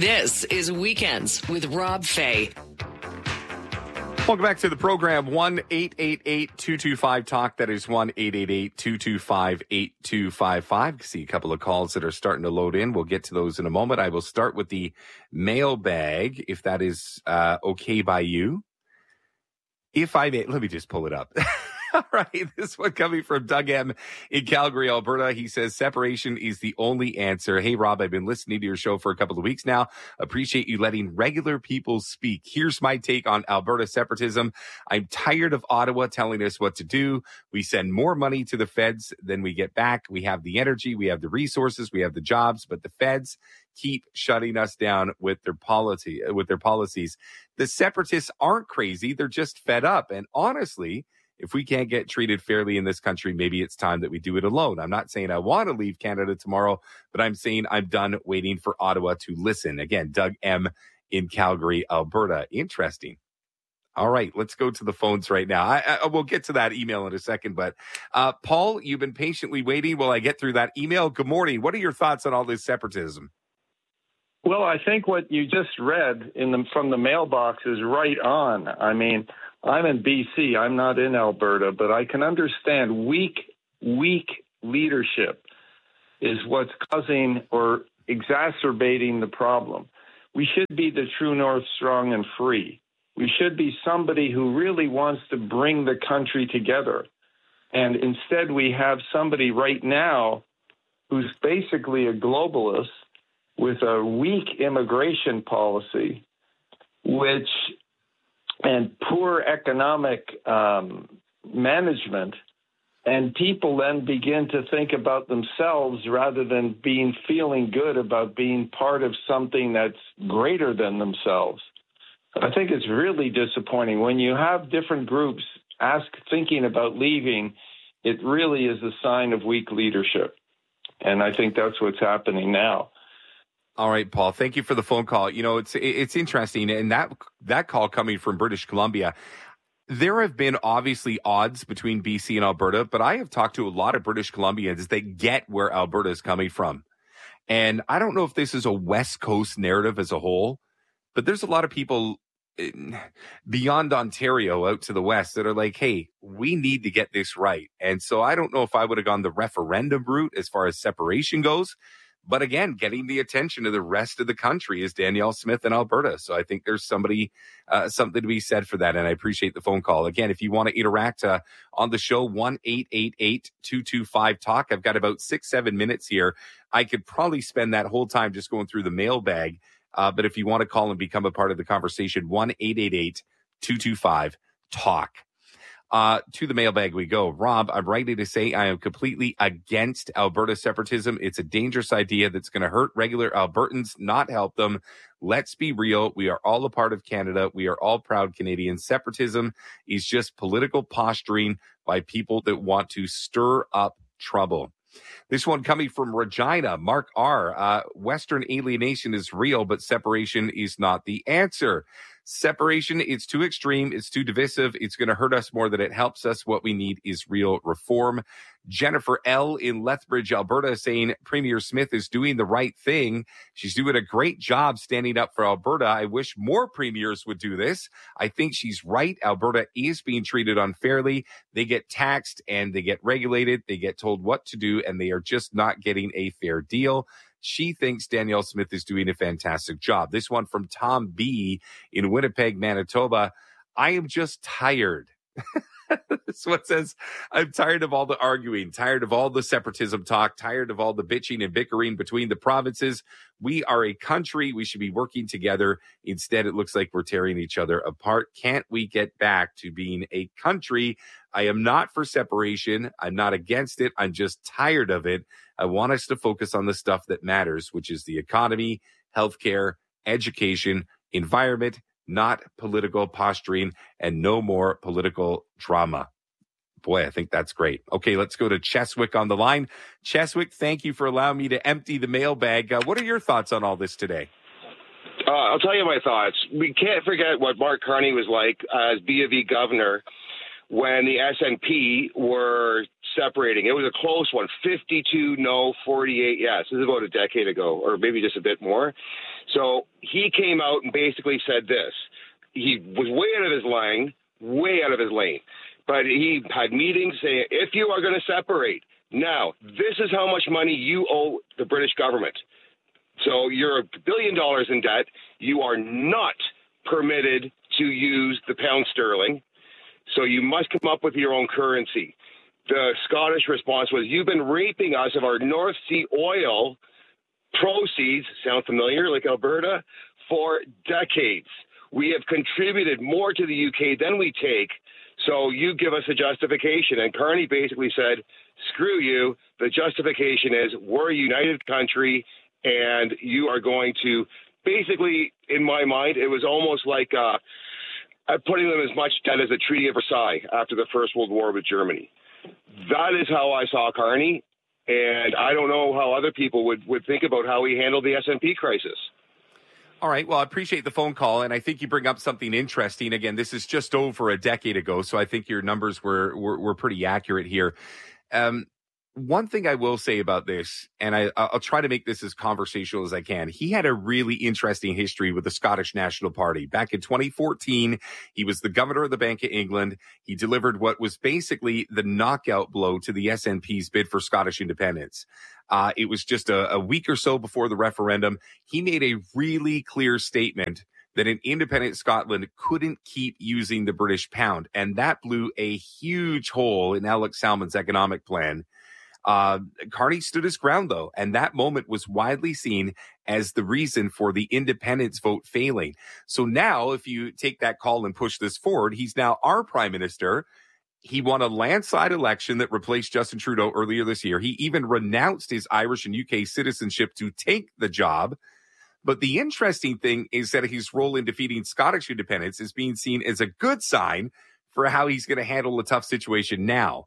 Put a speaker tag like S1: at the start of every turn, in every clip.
S1: This is Weekends with Rob Fay.
S2: Welcome back to the program. 1-888-225-TALK. That is 1-888-225-8255. See a couple of calls that are starting to load in. We'll get to those in a moment. I will start with the mailbag, if that is okay by you. If I may, let me just pull it up. All right, this one coming from Doug M. in Calgary, Alberta. He says, separation is the only answer. Hey, Rob, I've been listening to your show for a couple of weeks now. Appreciate you letting regular people speak. Here's my take on Alberta separatism. I'm tired of Ottawa telling us what to do. We send more money to the feds than we get back. We have the energy, we have the resources, we have the jobs, but the feds keep shutting us down with their policies. The separatists aren't crazy. They're just fed up. And honestly, if we can't get treated fairly in this country, maybe it's time that we do it alone. I'm not saying I want to leave Canada tomorrow, but I'm saying I'm done waiting for Ottawa to listen. Again, Doug M. in Calgary, Alberta. Interesting. All right, let's go to the phones right now. I will get to that email in a second, but Paul, you've been patiently waiting while I get through that email. Good morning. What are your thoughts on all this separatism?
S3: Well, I think what you just read from the mailbox is right on. I mean, I'm in BC. I'm not in Alberta, but I can understand weak leadership is what's causing or exacerbating the problem. We should be the true north, strong and free. We should be somebody who really wants to bring the country together. And instead, we have somebody right now who's basically a globalist with a weak immigration policy, and poor economic management, and people then begin to think about themselves rather than feeling good about being part of something that's greater than themselves. I think it's really disappointing. When you have different groups thinking about leaving, it really is a sign of weak leadership. And I think that's what's happening now.
S2: All right, Paul, thank you for the phone call. You know, it's interesting. And that call coming from British Columbia, there have been obviously odds between BC and Alberta, but I have talked to a lot of British Columbians that get where Alberta is coming from. And I don't know if this is a West Coast narrative as a whole, but there's a lot of people beyond Ontario out to the west that are like, hey, we need to get this right. And so I don't know if I would have gone the referendum route as far as separation goes. But again, getting the attention of the rest of the country is Danielle Smith in Alberta. So I think there's something to be said for that. And I appreciate the phone call. Again, if you want to interact on the show, 1-888-225-TALK. I've got about 6-7 minutes here. I could probably spend that whole time just going through the mailbag. But if you want to call and become a part of the conversation, 1-888-225-TALK. To the mailbag we go. Rob, I'm ready to say I am completely against Alberta separatism. It's a dangerous idea that's going to hurt regular Albertans, not help them. Let's be real. We are all a part of Canada. We are all proud Canadians. Separatism is just political posturing by people that want to stir up trouble. This one coming from Regina, Mark R. Western alienation is real, but separation is not the answer. Separation, it's too extreme, it's too divisive, it's going to hurt us more than it helps us. What we need is real reform. Jennifer L. in Lethbridge, Alberta, saying Premier Smith is doing the right thing. She's doing a great job standing up for Alberta. I wish more premiers would do this. I think she's right. Alberta is being treated unfairly. They get taxed and they get regulated. They get told what to do, and they are just not getting a fair deal. She thinks Danielle Smith is doing a fantastic job. This one from Tom B. in Winnipeg, Manitoba. I am just tired. This one says, I'm tired of all the arguing, tired of all the separatism talk, tired of all the bitching and bickering between the provinces. We are a country. We should be working together. Instead, it looks like we're tearing each other apart. Can't we get back to being a country? I am not for separation. I'm not against it. I'm just tired of it. I want us to focus on the stuff that matters, which is the economy, healthcare, education, environment, not political posturing, and no more political drama. Boy, I think that's great. Okay, let's go to Cheswick on the line. Cheswick, thank you for allowing me to empty the mailbag. What are your thoughts on all this today?
S4: I'll tell you my thoughts. We can't forget what Mark Carney was like as B of E governor when the SNP were separating. It was a close one, 52 no, 48 yes. This is about a decade ago, or maybe just a bit more. So he came out and basically said this. He was way out of his lane. But he had meetings saying, if you are going to separate, now, this is how much money you owe the British government. So you're $1 billion in debt. You are not permitted to use the pound sterling. So you must come up with your own currency. The Scottish response was, you've been raping us of our North Sea oil proceeds, sound familiar, like Alberta, for decades. We have contributed more to the UK than we take, so you give us a justification. And Carney basically said, screw you. The justification is we're a united country, and you are going to basically, in my mind, it was almost like putting them as much debt as the Treaty of Versailles after the First World War with Germany. That is how I saw Carney, and I don't know how other people would think about how he handled the S&P crisis.
S2: All right. Well, I appreciate the phone call, and I think you bring up something interesting. Again, this is just over a decade ago, so I think your numbers were pretty accurate here. One thing I will say about this, and I'll try to make this as conversational as I can. He had a really interesting history with the Scottish National Party. Back in 2014, he was the governor of the Bank of England. He delivered what was basically the knockout blow to the SNP's bid for Scottish independence. It was just a week or so before the referendum. He made a really clear statement that an independent Scotland couldn't keep using the British pound. And that blew a huge hole in Alex Salmond's economic plan. Carney stood his ground, though, and that moment was widely seen as the reason for the independence vote failing. So now, if you take that call and push this forward, he's now our prime minister. He won a landslide election that replaced Justin Trudeau earlier this year. He even renounced his Irish and UK citizenship to take the job. But the interesting thing is that his role in defeating Scottish independence is being seen as a good sign for how he's going to handle a tough situation now.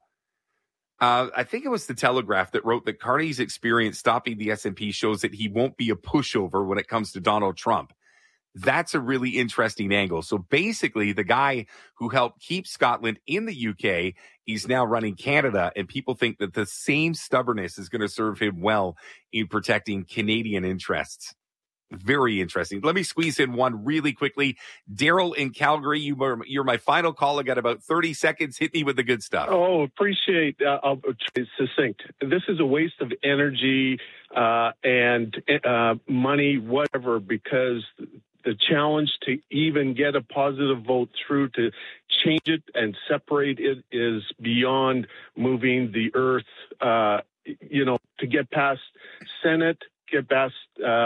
S2: I think it was the Telegraph that wrote that Carney's experience stopping the SNP shows that he won't be a pushover when it comes to Donald Trump. That's a really interesting angle. So basically, the guy who helped keep Scotland in the UK, he's now running Canada, and people think that the same stubbornness is going to serve him well in protecting Canadian interests. Very interesting. Let me squeeze in one really quickly. Daryl in Calgary, you're my final call. I got about 30 seconds. Hit me with the good stuff.
S5: Oh, appreciate. I'll try succinct. This is a waste of energy and money, whatever, because the challenge to even get a positive vote through to change it and separate it is beyond moving the earth, to get past Senate, get past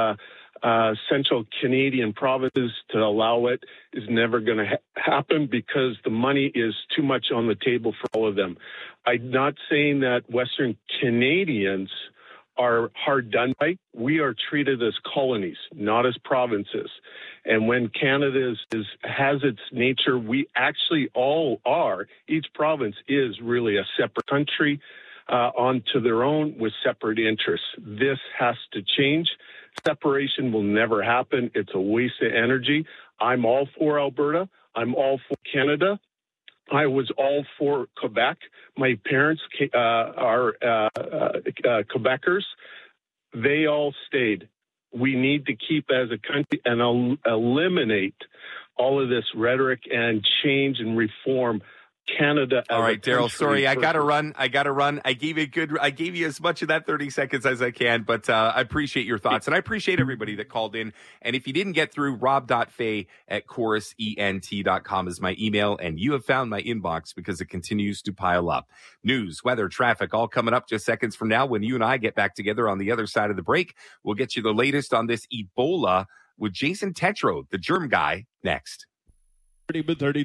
S5: central Canadian provinces to allow it is never going to happen because the money is too much on the table for all of them. I'm not saying that Western Canadians are hard done by. We are treated as colonies, not as provinces. And when Canada has its nature, we actually all are. Each province is really a separate country onto their own with separate interests. This has to change. Separation will never happen. It's a waste of energy. I'm all for Alberta. I'm all for Canada. I was all for Quebec. My parents are Quebecers. They all stayed. We need to keep as a country and eliminate all of this rhetoric and change and reform Canada.
S2: All right, Daryl, sorry, I got to run. I gave you as much of that 30 seconds as I can, but I appreciate your thoughts, and I appreciate everybody that called in. And if you didn't get through, rob.fay@chorusent.com is my email, and you have found my inbox because it continues to pile up. News, weather, traffic, all coming up just seconds from now when you and I get back together on the other side of the break. We'll get you the latest on this Ebola with Jason Tetro, the germ guy, next.
S6: A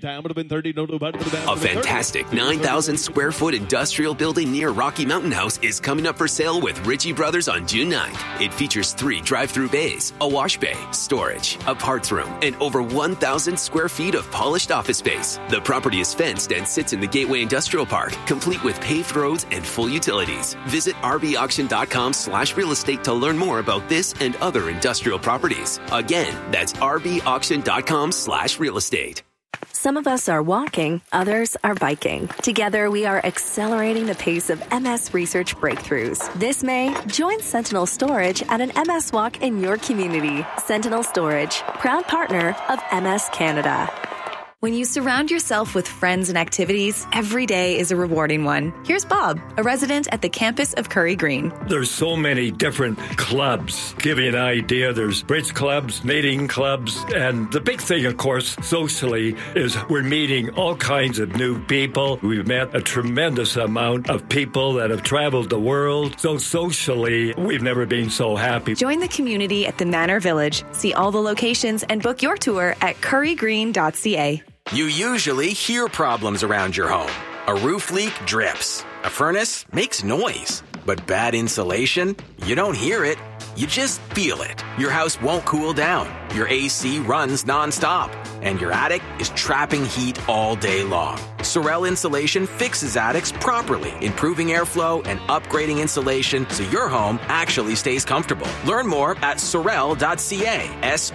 S6: fantastic 9,000 square foot industrial building near Rocky Mountain House is coming up for sale with Ritchie Brothers on June 9th. It features 3 drive-through bays, a wash bay, storage, a parts room, and over 1,000 square feet of polished office space. The property is fenced and sits in the Gateway Industrial Park, complete with paved roads and full utilities. Visit rbauction.com/real estate to learn more about this and other industrial properties. Again, that's rbauction.com/real estate.
S7: Some of us are walking, others are biking. Together, we are accelerating the pace of MS research breakthroughs. This May, join Sentinel Storage at an MS walk in your community. Sentinel Storage, proud partner of MS Canada.
S8: When you surround yourself with friends and activities, every day is a rewarding one. Here's Bob, a resident at the campus of Curry Green.
S9: There's so many different clubs. Give you an idea, there's bridge clubs, knitting clubs, and the big thing, of course, socially, is we're meeting all kinds of new people. We've met a tremendous amount of people that have traveled the world. So socially, we've never been so happy.
S8: Join the community at the Manor Village. See all the locations and book your tour at currygreen.ca.
S10: You usually hear problems around your home. A roof leak drips. A furnace makes noise. But bad insulation? You don't hear it. You just feel it. Your house won't cool down. Your AC runs nonstop. And your attic is trapping heat all day long. Sorel Insulation fixes attics properly, improving airflow and upgrading insulation so your home actually stays comfortable. Learn more at sorel.ca.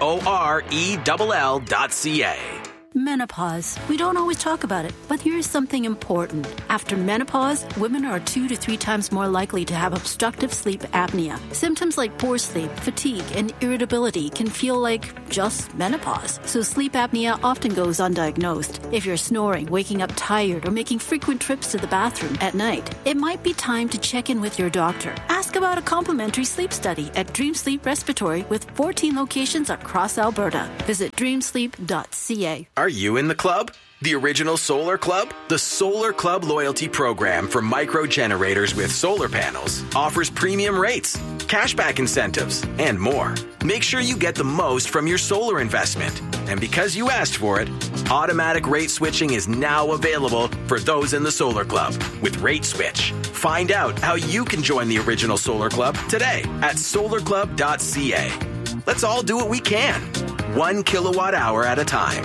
S10: SORELL.ca.
S11: Menopause. We don't always talk about it, but here's something important. After menopause, women are 2 to 3 times more likely to have obstructive sleep apnea. Symptoms like poor sleep, fatigue, and irritability can feel like just menopause. So sleep apnea often goes undiagnosed. If you're snoring, waking up tired, or making frequent trips to the bathroom at night, it might be time to check in with your doctor. Ask about a complimentary sleep study at Dream Sleep Respiratory with 14 locations across Alberta. Visit dreamsleep.ca.
S10: Are you in the club? The original Solar Club? The Solar Club loyalty program for micro generators with solar panels offers premium rates, cashback incentives, and more. Make sure you get the most from your solar investment. And because you asked for it, automatic rate switching is now available for those in the Solar Club with Rate Switch. Find out how you can join the original Solar Club today at solarclub.ca. Let's all do what we can, 1 kilowatt hour at a time.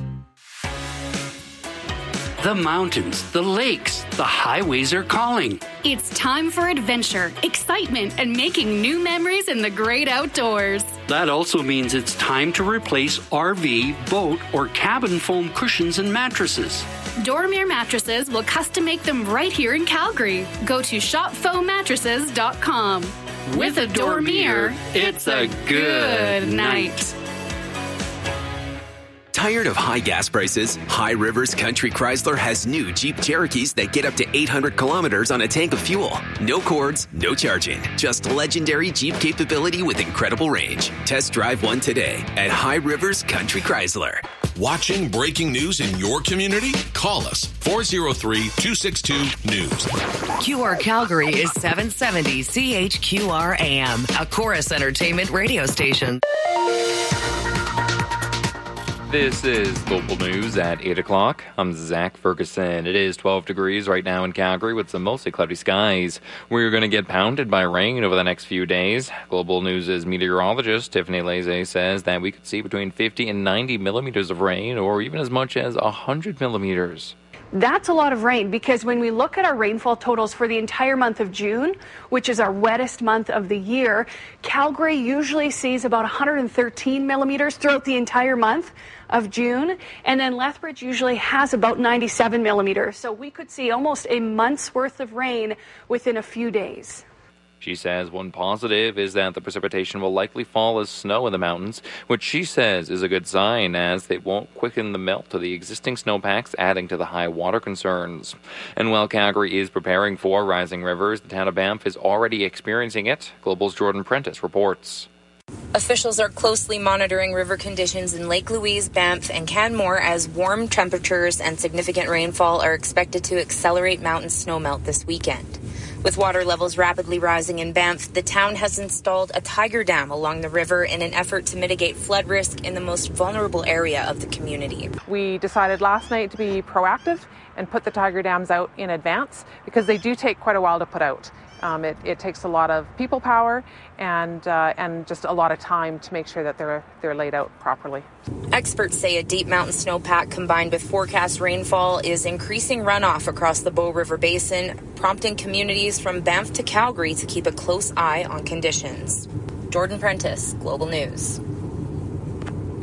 S12: The mountains, the lakes, the highways are calling.
S13: It's time for adventure, excitement, and making new memories in the great outdoors.
S12: That also means it's time to replace RV, boat, or cabin foam cushions and mattresses.
S13: Dormier Mattresses will custom make them right here in Calgary. Go to shopfoammattresses.com.
S12: With a Dormier, it's a good night.
S6: Tired of high gas prices? High Rivers Country Chrysler has new Jeep Cherokees that get up to 800 kilometers on a tank of fuel. No cords, no charging. Just legendary Jeep capability with incredible range. Test drive one today at High Rivers Country Chrysler.
S14: Watching breaking news in your community? Call us 403-262-NEWS.
S1: QR Calgary is 770 CHQR AM, a Chorus Entertainment radio station.
S15: This is Global News at 8 o'clock. I'm Zach Ferguson. It is 12 degrees right now in Calgary with some mostly cloudy skies. We're going to get pounded by rain over the next few days. Global News' meteorologist Tiffany Laze says that we could see between 50 and 90 millimeters of rain, or even as much as 100 millimeters.
S16: That's a lot of rain, because when we look at our rainfall totals for the entire month of June, which is our wettest month of the year, Calgary usually sees about 113 millimeters throughout the entire month of June, and then Lethbridge usually has about 97 millimeters. So we could see almost a month's worth of rain within a few days.
S15: She says one positive is that the precipitation will likely fall as snow in the mountains, which she says is a good sign, as they won't quicken the melt of the existing snowpacks, adding to the high water concerns. And while Calgary is preparing for rising rivers, the town of Banff is already experiencing it. Global's Jordan Prentice reports.
S17: Officials are closely monitoring river conditions in Lake Louise, Banff, and Canmore as warm temperatures and significant rainfall are expected to accelerate mountain snowmelt this weekend. With water levels rapidly rising in Banff, the town has installed a tiger dam along the river in an effort to mitigate flood risk in the most vulnerable area of the community.
S18: We decided last night to be proactive and put the tiger dams out in advance, because they do take quite a while to put out. It takes a lot of people power and just a lot of time to make sure that they're laid out properly.
S17: Experts say a deep mountain snowpack combined with forecast rainfall is increasing runoff across the Bow River Basin, prompting communities from Banff to Calgary to keep a close eye on conditions. Jordan Prentice, Global News.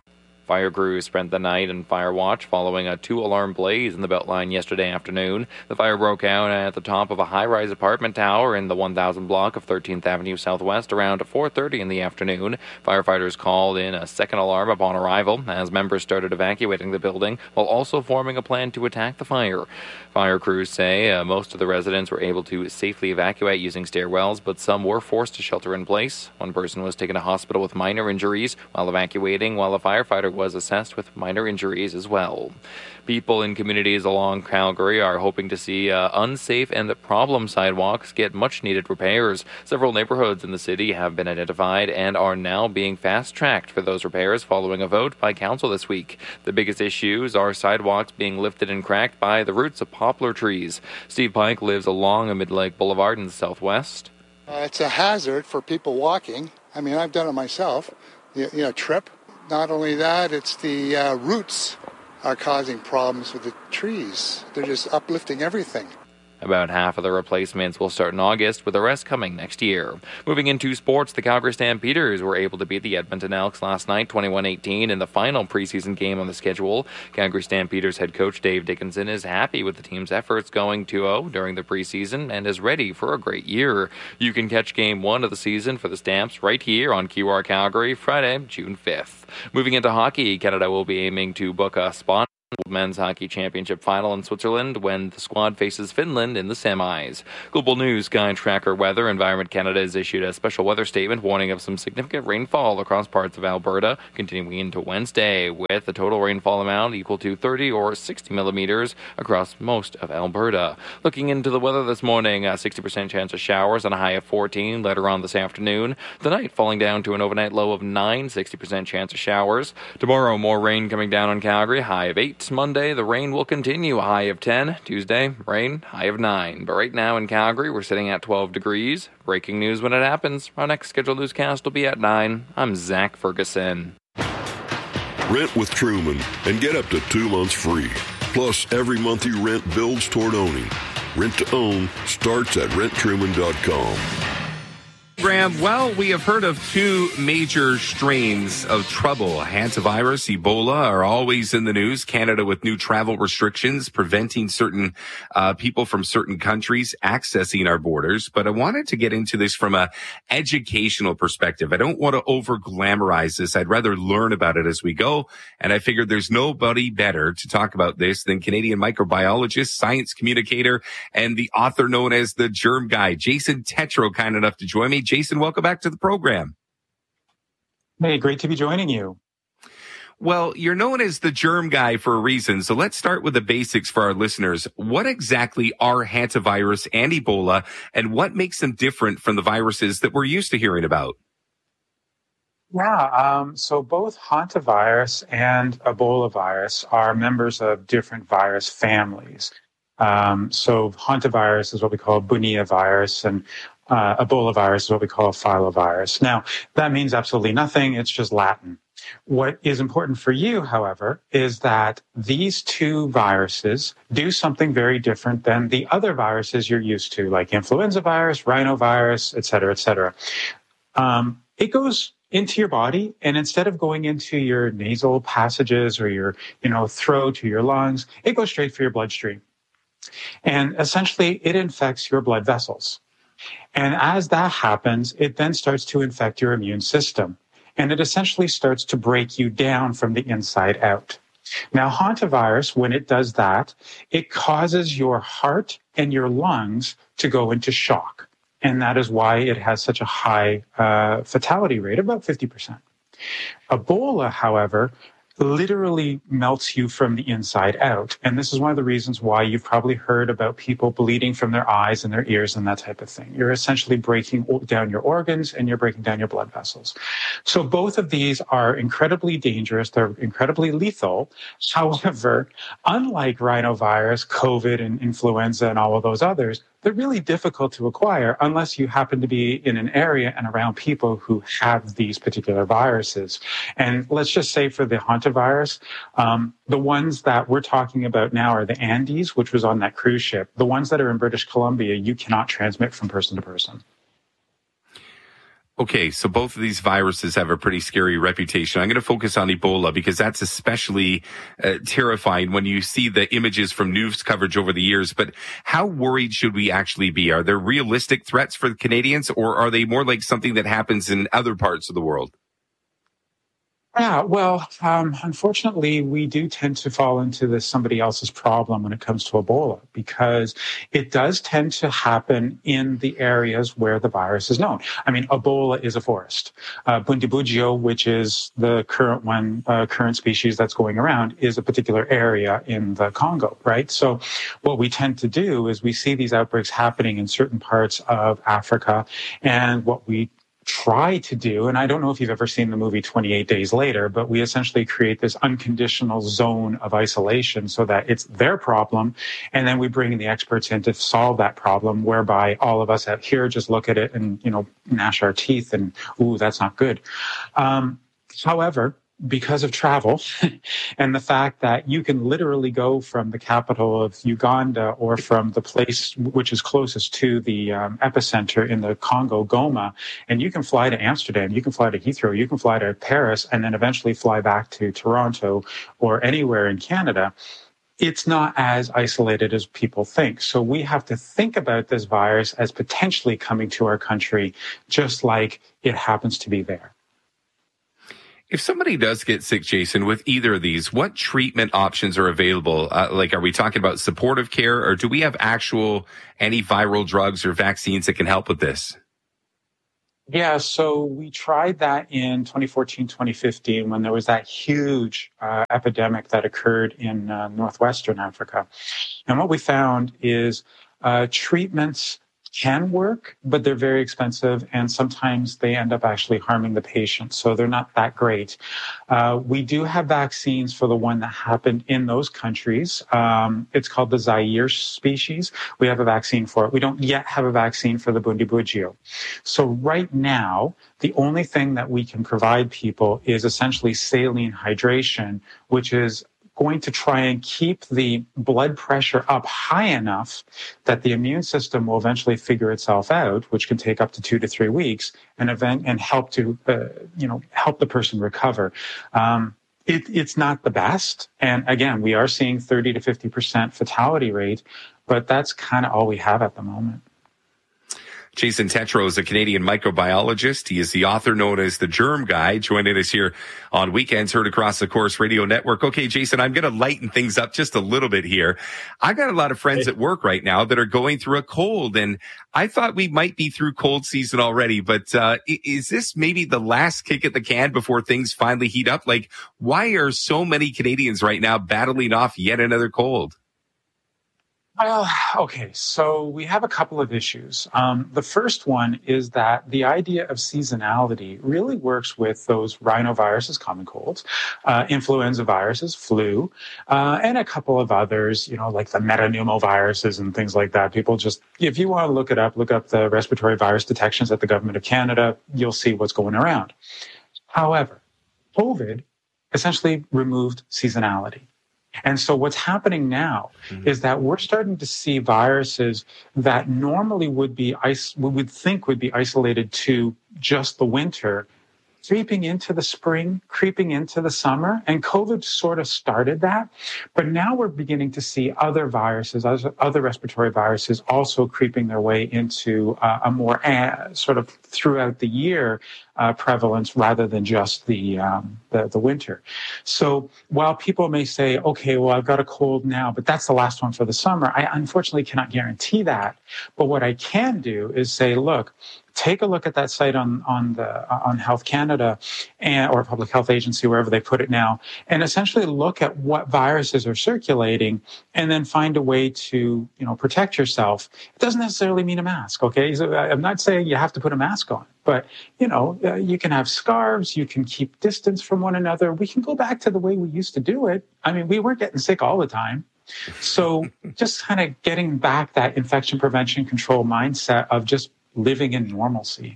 S15: Fire crews spent the night in fire watch following a 2-alarm blaze in the Beltline yesterday afternoon. The fire broke out at the top of a high-rise apartment tower in the 1000 block of 13th Avenue Southwest around 4:30 in the afternoon. Firefighters called in a second alarm upon arrival as members started evacuating the building while also forming a plan to attack the fire. Fire crews say most of the residents were able to safely evacuate using stairwells, but some were forced to shelter in place. One person was taken to hospital with minor injuries while evacuating, while a firefighter was assessed with minor injuries as well. People in communities along Calgary are hoping to see unsafe and problem sidewalks get much-needed repairs. Several neighborhoods in the city have been identified and are now being fast-tracked for those repairs following a vote by council this week. The biggest issues are sidewalks being lifted and cracked by the roots of poplar trees. Steve Pike lives along a Mid-Lake Boulevard in the southwest.
S19: It's a hazard for people walking. I mean, I've done it myself. Trip. Not only that, it's the roots are causing problems with the trees. They're just uplifting everything.
S15: About half of the replacements will start in August, with the rest coming next year. Moving into sports, the Calgary Stampeders were able to beat the Edmonton Elks last night, 21-18, in the final preseason game on the schedule. Calgary Stampeders head coach Dave Dickinson is happy with the team's efforts going 2-0 during the preseason and is ready for a great year. You can catch Game 1 of the season for the Stamps right here on QR Calgary, Friday, June 5th. Moving into hockey, Canada will be aiming to book a spot Men's Hockey Championship final in Switzerland when the squad faces Finland in the semis. Global News Sky Tracker Weather Environment Canada has issued a special weather statement warning of some significant rainfall across parts of Alberta, continuing into Wednesday, with the total rainfall amount equal to 30 or 60 millimeters across most of Alberta. Looking into the weather this morning, a 60% chance of showers on a high of 14 later on this afternoon. Tonight, falling down to an overnight low of 9, 60% chance of showers. Tomorrow, more rain coming down on Calgary, high of 8. Monday, the rain will continue, a high of 10. Tuesday, rain, high of 9. But right now in Calgary, we're sitting at 12 degrees. Breaking news when it happens. Our next scheduled newscast will be at 9. I'm Zach Ferguson.
S14: Rent with Truman and get up to 2 months free. Plus, every month you rent builds toward owning. Rent to own starts at renttruman.com.
S2: Well, we have heard of 2 major strains of trouble. Hantavirus, Ebola are always in the news. Canada with new travel restrictions preventing certain people from certain countries accessing our borders. But I wanted to get into this from a educational perspective. I don't want to over-glamorize this. I'd rather learn about it as we go. And I figured there's nobody better to talk about this than Canadian microbiologist, science communicator, and the author known as the Germ Guy, Jason Tetro, kind enough to join me. Jason, welcome back to the program.
S20: Hey, great to be joining you.
S2: Well, you're known as the Germ Guy for a reason, so let's start with the basics for our listeners. What exactly are hantavirus and Ebola, and what makes them different from the viruses that we're used to hearing about?
S20: Yeah, so both hantavirus and Ebola virus are members of different virus families. So hantavirus is what we call Bunia virus, and Ebola virus is what we call filovirus. Now, that means absolutely nothing. It's just Latin. What is important for you, however, is that these 2 viruses do something very different than the other viruses you're used to, like influenza virus, rhinovirus, et cetera, et cetera. It goes into your body, and instead of going into your nasal passages or your, throat or your lungs, it goes straight for your bloodstream. And essentially, it infects your blood vessels. And as that happens, it then starts to infect your immune system. And it essentially starts to break you down from the inside out. Now, hantavirus, when it does that, it causes your heart and your lungs to go into shock. And that is why it has such a high fatality rate, about 50%. Ebola, however, literally melts you from the inside out. And this is one of the reasons why you've probably heard about people bleeding from their eyes and their ears and that type of thing. You're essentially breaking down your organs and you're breaking down your blood vessels. So both of these are incredibly dangerous. They're incredibly lethal. However, unlike rhinovirus, COVID, and influenza, and all of those others, they're really difficult to acquire unless you happen to be in an area and around people who have these particular viruses. And let's just say for the hantavirus, the ones that we're talking about now are the Andes, which was on that cruise ship. The ones that are in British Columbia, you cannot transmit from person to person.
S2: Okay, so both of these viruses have a pretty scary reputation. I'm going to focus on Ebola because that's especially terrifying when you see the images from news coverage over the years. But how worried should we actually be? Are there realistic threats for the Canadians, or are they more like something that happens in other parts of the world?
S20: Yeah, well, unfortunately, we do tend to fall into this somebody else's problem when it comes to Ebola, because it does tend to happen in the areas where the virus is known. I mean, Ebola is a forest. Bundibugyo, which is the current species that's going around, is a particular area in the Congo, right? So what we tend to do is we see these outbreaks happening in certain parts of Africa, and what we try to do, and I don't know if you've ever seen the movie 28 Days Later, but we essentially create this unconditional zone of isolation so that it's their problem, and then we bring in the experts in to solve that problem, whereby all of us out here just look at it and, gnash our teeth and, ooh, that's not good. However, because of travel and the fact that you can literally go from the capital of Uganda or from the place which is closest to the epicenter in the Congo, Goma, and you can fly to Amsterdam, you can fly to Heathrow, you can fly to Paris, and then eventually fly back to Toronto or anywhere in Canada. It's not as isolated as people think. So we have to think about this virus as potentially coming to our country, just like it happens to be there.
S2: If somebody does get sick, Jason, with either of these, what treatment options are available? Are we talking about supportive care, or do we have actual antiviral drugs or vaccines that can help with this?
S20: Yeah, so we tried that in 2014, 2015, when there was that huge epidemic that occurred in northwestern Africa. And what we found is treatments can work, but they're very expensive, and sometimes they end up actually harming the patient. So they're not that great. We do have vaccines for the one that happened in those countries. It's called the Zaire species. We have a vaccine for it. We don't yet have a vaccine for the Bundibugyo. So right now, the only thing that we can provide people is essentially saline hydration, which is going to try and keep the blood pressure up high enough that the immune system will eventually figure itself out, which can take up to 2 to 3 weeks, and help to help the person recover. It's not the best, and again, we are seeing 30 to 50% fatality rate, but that's kind of all we have at the moment.
S2: Jason Tetreault is a Canadian microbiologist. He is the author known as the Germ Guy, joining us here on Weekends, heard across the Corus Radio Network. Okay, Jason, I'm going to lighten things up just a little bit here. I've got a lot of friends at work right now that are going through a cold, and I thought we might be through cold season already, but is this maybe the last kick at the can before things finally heat up? Like, why are so many Canadians right now battling off yet another cold?
S20: Well, okay, so we have a couple of issues. The first one is that the idea of seasonality really works with those rhinoviruses, common colds, influenza viruses, flu, and a couple of others, like the metapneumoviruses and things like that. People just, if you want to look up the respiratory virus detections at the Government of Canada, you'll see what's going around. However, COVID essentially removed seasonality. And so what's happening now is that we're starting to see viruses that normally we would think would be isolated to just the winter, creeping into the spring, creeping into the summer, and COVID sort of started that. But now we're beginning to see other viruses, other respiratory viruses also creeping their way into a more sort of throughout the year prevalence rather than just the winter. So while people may say, okay, well, I've got a cold now, but that's the last one for the summer, I unfortunately cannot guarantee that. But what I can do is say, look, take a look at that site on Health Canada or Public Health Agency, wherever they put it now, and essentially look at what viruses are circulating and then find a way to, protect yourself. It doesn't necessarily mean a mask, okay? So I'm not saying you have to put a mask on, but, you can have scarves, you can keep distance from one another. We can go back to the way we used to do it. I mean, we weren't getting sick all the time. So just kind of getting back that infection prevention control mindset of just living in normalcy.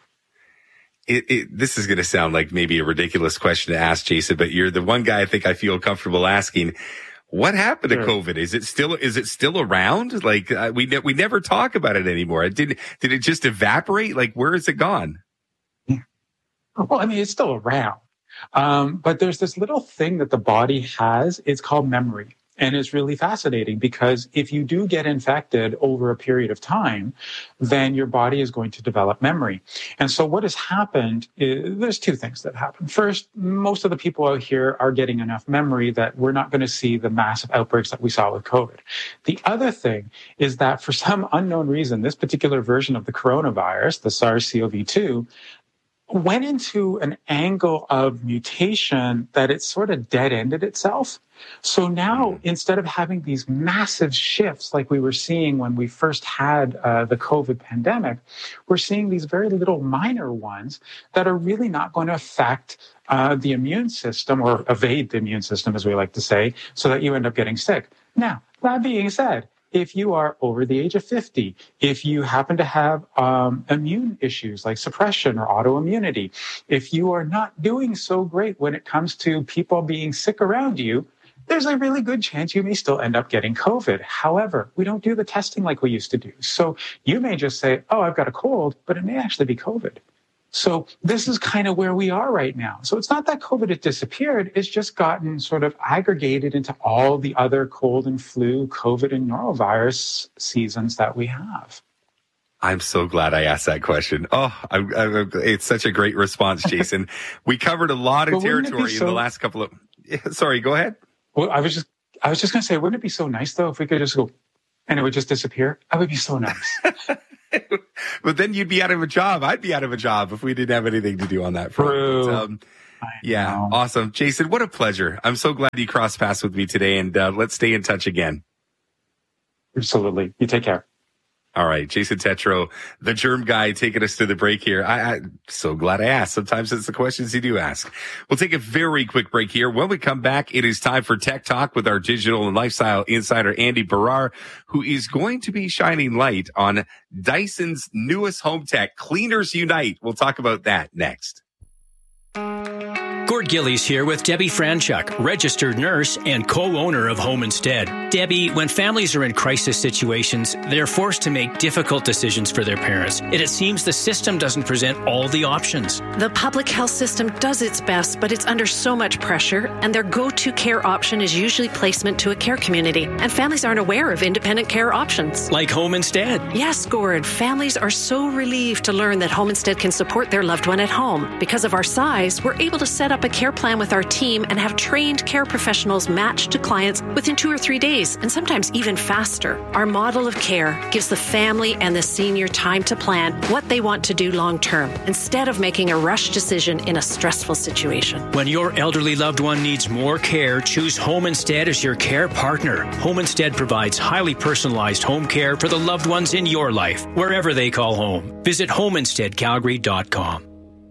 S2: This is going to sound like maybe a ridiculous question to ask, Jason, but you're the one guy I think I feel comfortable asking. What happened to COVID? Is it still around? Like we never talk about it anymore. Did it just evaporate? Like, where is it gone?
S20: Well, I mean, it's still around. But there's this little thing that the body has. It's called memory. And it's really fascinating because if you do get infected over a period of time, then your body is going to develop memory. And so what has happened is there's two things that happen. First, most of the people out here are getting enough memory that we're not going to see the massive outbreaks that we saw with COVID. The other thing is that for some unknown reason, this particular version of the coronavirus, the SARS-CoV-2, went into an angle of mutation that it sort of dead-ended itself. So now, instead of having these massive shifts like we were seeing when we first had the COVID pandemic, we're seeing these very little minor ones that are really not going to affect the immune system or evade the immune system, as we like to say, so that you end up getting sick. Now, that being said, if you are over the age of 50, if you happen to have immune issues like suppression or autoimmunity, if you are not doing so great when it comes to people being sick around you, there's a really good chance you may still end up getting COVID. However, we don't do the testing like we used to do. So you may just say, oh, I've got a cold, but it may actually be COVID. So this is kind of where we are right now. So it's not that COVID had disappeared. It's just gotten sort of aggregated into all the other cold and flu, COVID and norovirus seasons that we have.
S2: I'm so glad I asked that question. Oh, it's such a great response, Jason. We covered a lot of territory in the last couple of... Sorry, go ahead.
S20: Well, I was just going to say, wouldn't it be so nice, though, if we could just go and it would just disappear? That would be so nice.
S2: But then you'd be out of a job. I'd be out of a job if we didn't have anything to do on that front. Yeah, awesome. Jason, what a pleasure. I'm so glad you crossed paths with me today, and let's stay in touch again.
S20: Absolutely. You take care.
S2: All right, Jason Tetro, the germ guy, taking us to the break here. I'm so glad I asked. Sometimes it's the questions you do ask. We'll take a very quick break here. When we come back, it is time for Tech Talk with our digital and lifestyle insider, Andy Barrar, who is going to be shining light on Dyson's newest home tech, Cleaners Unite. We'll talk about that next.
S21: Gord Gillies here with Debbie Franchuk, registered nurse and co-owner of Home Instead. Debbie, when families are in crisis situations, they're forced to make difficult decisions for their parents. It seems the system doesn't present all the options.
S22: The public health system does its best, but it's under so much pressure, and their go-to care option is usually placement to a care community, and families aren't aware of independent care options.
S21: Like Home Instead.
S22: Yes, Gord. Families are so relieved to learn that Home Instead can support their loved one at home. Because of our size, we're able to set up a care plan with our team and have trained care professionals matched to clients within 2 or 3 days, and sometimes even faster. Our model of care gives the family and the senior time to plan what they want to do long term, instead of making a rush decision in a stressful situation.
S21: When your elderly loved one needs more care, choose Home Instead as your care partner. Home Instead provides highly personalized home care for the loved ones in your life, wherever they call home. Visit homeinsteadcalgary.com.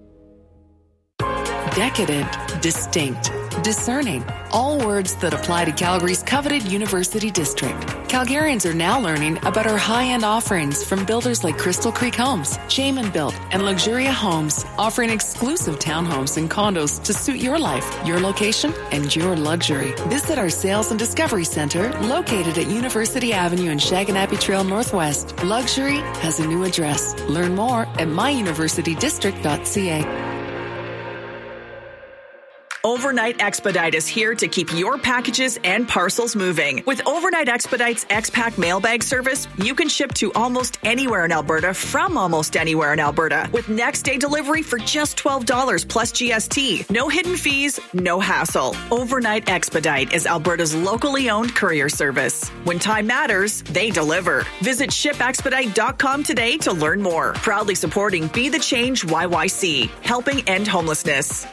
S1: Decadent, distinct, discerning. All words that apply to Calgary's coveted University District. Calgarians are now learning about our high-end offerings from builders like Crystal Creek Homes, Shaman Built, and Luxuria Homes, offering exclusive townhomes and condos to suit your life, your location, and your luxury. Visit our Sales and Discovery Center, located at University Avenue and Shaganappi Trail Northwest. Luxury has a new address. Learn more at myuniversitydistrict.ca.
S23: Overnight Expedite is here to keep your packages and parcels moving. With Overnight Expedite's X-Pack mailbag service, you can ship to almost anywhere in Alberta from almost anywhere in Alberta with next day delivery for just $12 plus GST. No hidden fees, no hassle. Overnight Expedite is Alberta's locally owned courier service. When time matters, they deliver. Visit shipexpedite.com today to learn more. Proudly supporting Be the Change YYC, helping end homelessness.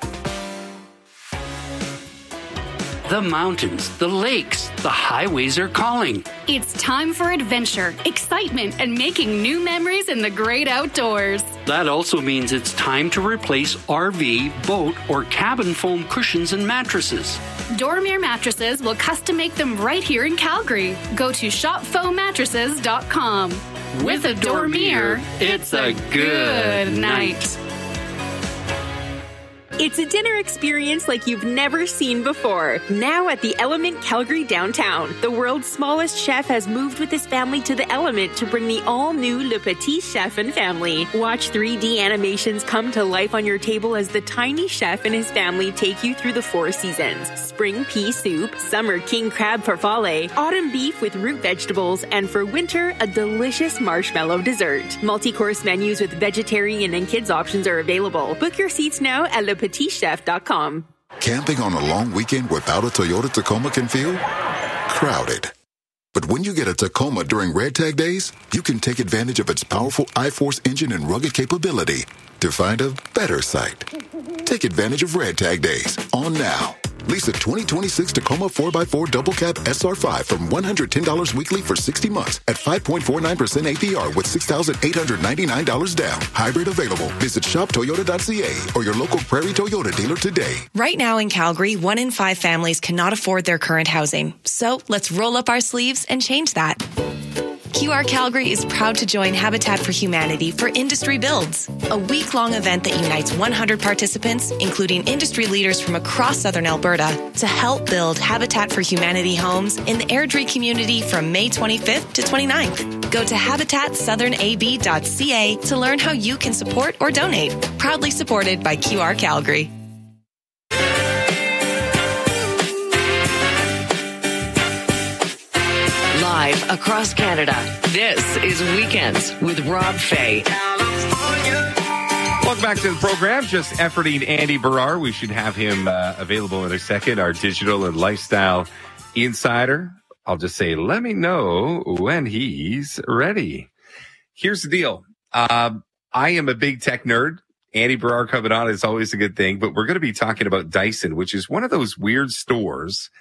S12: The mountains, the lakes, the highways are calling.
S13: It's time for adventure, excitement, and making new memories in the great outdoors.
S12: That also means it's time to replace RV, boat, or cabin foam cushions and mattresses.
S13: Dormier Mattresses will custom make them right here in Calgary. Go to shopfoamattresses.com. With a Dormier, it's a good night.
S3: It's a dinner experience like you've never seen before. Now at the Element Calgary downtown, the world's smallest chef has moved with his family to the Element to bring the all-new Le Petit Chef and family. Watch 3D animations come to life on your table as the tiny chef and his family take you through the 4 seasons. Spring pea soup, summer king crab farfalle, autumn beef with root vegetables, and for winter, a delicious marshmallow dessert. Multi-course menus with vegetarian and kids options are available. Book your seats now at lepetitchef.com.
S4: Camping on a long weekend without a Toyota Tacoma can feel crowded. But when you get a Tacoma during Red Tag Days, you can take advantage of its powerful iForce engine and rugged capability to find a better site. Take advantage of Red Tag Days on now. Lease a 2026 Tacoma 4x4 Double Cab SR5 from $110 weekly for 60 months at 5.49% APR with $6,899 down. Hybrid available. Visit shoptoyota.ca or your local Prairie Toyota dealer today.
S5: Right now in Calgary, 1 in 5 families cannot afford their current housing. So let's roll up our sleeves and change that. QR Calgary is proud to join Habitat for Humanity for Industry Builds, a week-long event that unites 100 participants, including industry leaders from across southern Alberta, to help build Habitat for Humanity homes in the Airdrie community from May 25th to 29th. Go to habitatsouthernab.ca to learn how you can support or donate. Proudly supported by QR Calgary.
S24: Live across Canada, this is Weekends with Rob Fay.
S2: Welcome back to the program. Just efforting Andy Barrar. We should have him available in a second, our digital and lifestyle insider. I'll just say, let me know when he's ready. Here's the deal. I am a big tech nerd. Andy Barrar coming on is always a good thing, but we're going to be talking about Dyson, which is one of those weird stores